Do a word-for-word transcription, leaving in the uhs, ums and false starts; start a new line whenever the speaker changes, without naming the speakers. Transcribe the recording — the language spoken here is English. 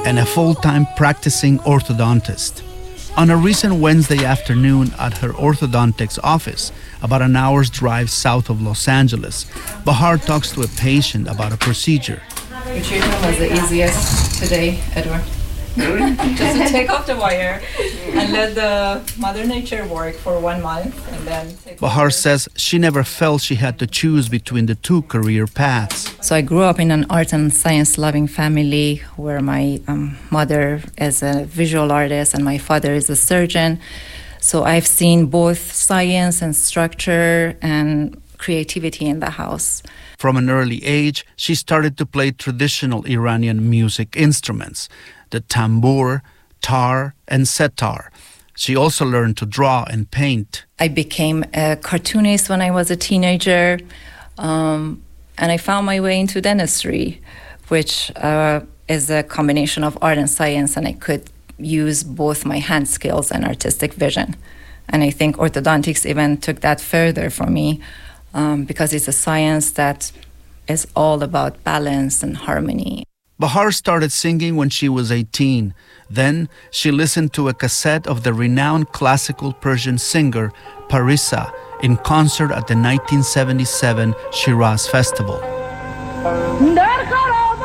and a full-time practicing orthodontist. On a recent Wednesday afternoon at her orthodontics office, about an hour's drive south of Los Angeles, Bahar talks to a patient about a procedure.
Which treatment was the easiest today, Edward? Just to take off the wire and let the Mother Nature work for one month and then take
Bahar says she never felt she had to choose between the two career paths.
So I grew up in an art and science loving family where my um, mother is a visual artist and my father is a surgeon. So I've seen both science and structure and creativity in the house.
From an early age, she started to play traditional Iranian music instruments, the tambur, tar, and setar. She also learned to draw and paint.
I became a cartoonist when I was a teenager, um, and I found my way into dentistry, which uh, is a combination of art and science, and I could use both my hand skills and artistic vision. And I think orthodontics even took that further for me um, because it's a science that is all about balance and harmony.
Bahar started singing when she was eighteen. Then she listened to a cassette of the renowned classical Persian singer Parisa in concert at the nineteen seventy-seven Shiraz Festival.